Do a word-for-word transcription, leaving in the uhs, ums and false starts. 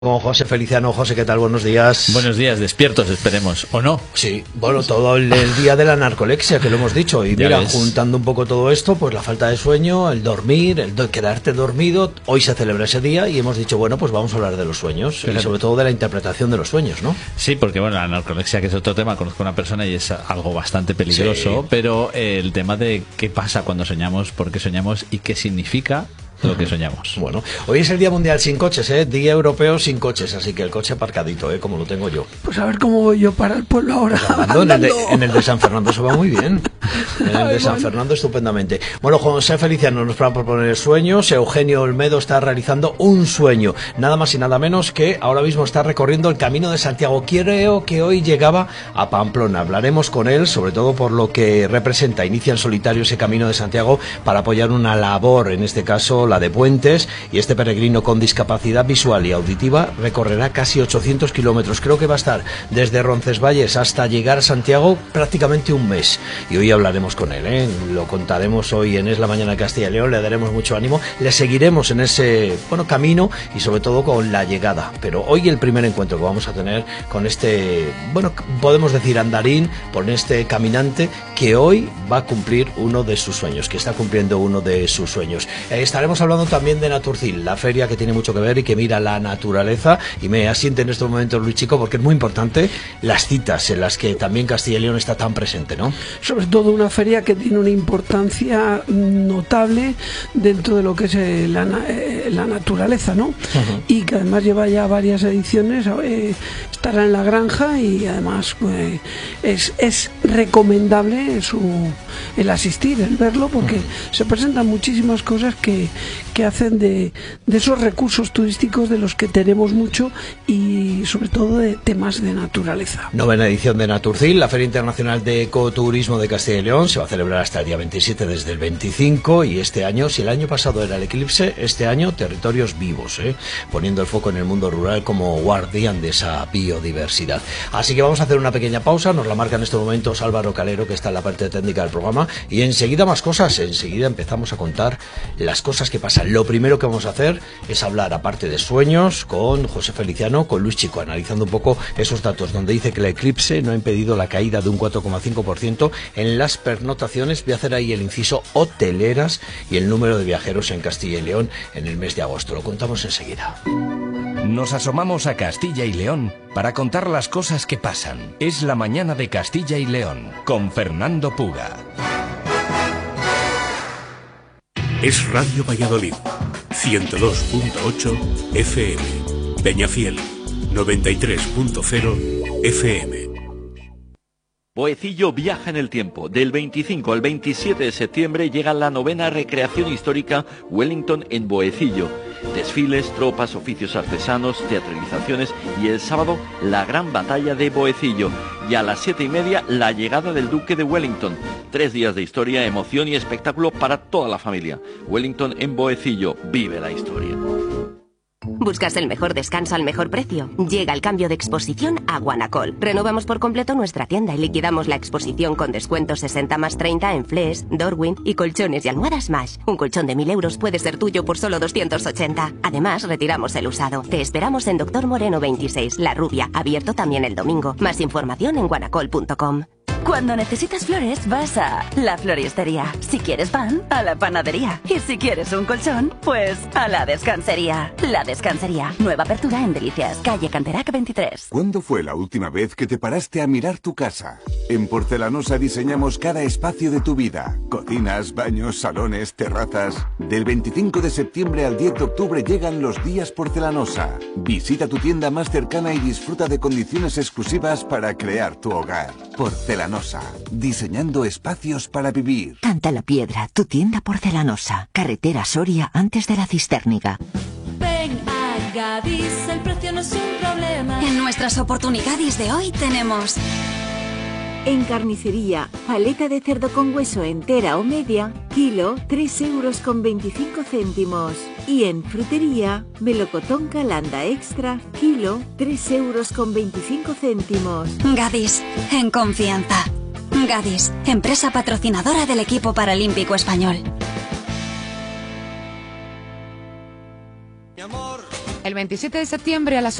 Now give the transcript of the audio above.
Con José Feliciano. José, ¿qué tal? Buenos días. Buenos días, despiertos, esperemos, ¿o no? Sí, bueno, todo el, el día de la narcolexia, que lo hemos dicho, y Ya mira, ves. juntando un poco todo esto, pues la falta de sueño, el dormir, el do quedarte dormido, hoy se celebra ese día y hemos dicho, bueno, pues vamos a hablar de los sueños, Fíjate. y sobre todo de la interpretación de los sueños, ¿no? Sí, porque bueno, la narcolexia, que es otro tema, conozco a una persona y es algo bastante peligroso, Sí. pero eh, el tema de qué pasa cuando soñamos, por qué soñamos y qué significa lo que soñamos. Bueno, hoy es el Día Mundial sin coches, ¿eh? Día Europeo sin coches, así que el coche aparcadito, ¿eh? Como lo tengo yo. Pues a ver cómo voy yo para el pueblo ahora. Pues andando, en, el de, en el de San Fernando se va muy bien. En el Ay, de San bueno. Fernando estupendamente. Bueno, José Feliciano nos va a proponer sueños. Eugenio Olmedo está realizando un sueño. Nada más y nada menos que ahora mismo está recorriendo el Camino de Santiago. Creo que hoy llegaba a Pamplona. Hablaremos con él, sobre todo por lo que representa. Inicia en solitario ese Camino de Santiago para apoyar una labor, en este caso la de puentes. Y este peregrino con discapacidad visual y auditiva recorrerá casi ochocientos kilómetros. Creo que va a estar desde Roncesvalles hasta llegar a Santiago prácticamente un mes. Y hoy hablaremos con él, ¿eh? Lo contaremos hoy en Es la Mañana de Castilla y León, le daremos mucho ánimo, le seguiremos en ese bueno camino y sobre todo con la llegada. Pero hoy el primer encuentro que vamos a tener con este, bueno, podemos decir andarín, con este caminante que hoy va a cumplir uno de sus sueños, que está cumpliendo uno de sus sueños. Eh, estaremos hablando también de Naturcil, la feria que tiene mucho que ver y que mira la naturaleza, y me asiente en estos momentos Luis Chico, porque es muy importante las citas en las que también Castilla y León está tan presente, ¿no? Sobre todo una feria que tiene una importancia notable dentro de lo que es eh, la, na- eh, la naturaleza, ¿no? Uh-huh. Y que además lleva ya varias ediciones, eh, estará en la granja y además eh, es, es recomendable su, el asistir, el verlo, porque uh-huh. se presentan muchísimas cosas que, que hacen de, de esos recursos turísticos de los que tenemos mucho y sobre todo de temas de naturaleza. Novena edición de Naturcil, la Feria Internacional de Ecoturismo de Castilla y León, se va a celebrar hasta el día veintisiete desde el veinticinco, y este año, si el año pasado era el eclipse, este año territorios vivos, ¿eh? Poniendo el foco en el mundo rural como guardián de esa biodiversidad. Así que vamos a hacer una pequeña pausa, nos la marca en estos momentos Álvaro Calero, que está en la parte técnica del programa, y enseguida más cosas, enseguida empezamos a contar las cosas que pasan. Lo primero que vamos a hacer es hablar, aparte de sueños, con José Feliciano, con Luis Chico, analizando un poco esos datos, donde dice que el eclipse no ha impedido la caída de un cuatro coma cinco por ciento en las pernotaciones. Voy a hacer ahí el inciso hoteleras y el número de viajeros en Castilla y León en el mes de agosto. Lo contamos enseguida. Nos asomamos a Castilla y León para contar las cosas que pasan. Es la mañana de Castilla y León con Fernando Puga. Es Radio Valladolid, ciento dos punto ocho F M, Peñafiel, noventa y tres punto cero F M. Boecillo viaja en el tiempo. Del veinticinco al veintisiete de septiembre llega la novena recreación histórica Wellington en Boecillo. Desfiles, tropas, oficios artesanos, teatralizaciones y el sábado la gran batalla de Boecillo. Y a las siete y media la llegada del Duque de Wellington. Tres días de historia, emoción y espectáculo para toda la familia. Wellington en Boecillo, vive la historia. ¿Buscas el mejor descanso al mejor precio? Llega el cambio de exposición a Guanacol. Renovamos por completo nuestra tienda y liquidamos la exposición con descuento sesenta más treinta en Flex, Darwin y colchones y almohadas Mash. Un colchón de mil euros puede ser tuyo por solo doscientos ochenta. Además, retiramos el usado. Te esperamos en Doctor Moreno veintiséis, La Rubia, abierto también el domingo. Más información en guanacol punto com. Cuando necesitas flores, vas a la floristería. Si quieres pan, a la panadería. Y si quieres un colchón, pues a la descansería. La Descansería. Nueva apertura en Delicias, calle Canterac veintitrés. ¿Cuándo fue la última vez que te paraste a mirar tu casa? En Porcelanosa diseñamos cada espacio de tu vida. Cocinas, baños, salones, terrazas. Del veinticinco de septiembre al diez de octubre llegan los días Porcelanosa. Visita tu tienda más cercana y disfruta de condiciones exclusivas para crear tu hogar. Porcelanosa. Diseñando espacios para vivir. Canta la Piedra, tu tienda porcelanosa. Carretera Soria antes de la Cistérniga. Ven a Gadis, el precio no es un problema. En nuestras oportunidades de hoy tenemos... En carnicería, paleta de cerdo con hueso entera o media, kilo, tres euros con veinticinco céntimos. Y en frutería, melocotón Calanda Extra, kilo, tres euros con veinticinco céntimos. Gadis, en confianza. Gadis, empresa patrocinadora del equipo paralímpico español. El veintisiete de septiembre a las